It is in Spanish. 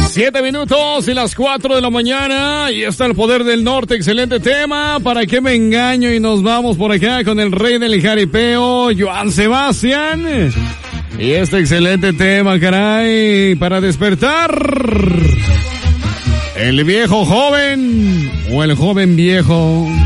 7 minutos y las 4 de la mañana. Y está el poder del norte. Excelente tema. ¿Para qué me engaño? Y nos vamos por acá con el rey del jaripeo, Joan Sebastián. Y este excelente tema, caray. Para despertar. ¿El viejo joven o el joven viejo?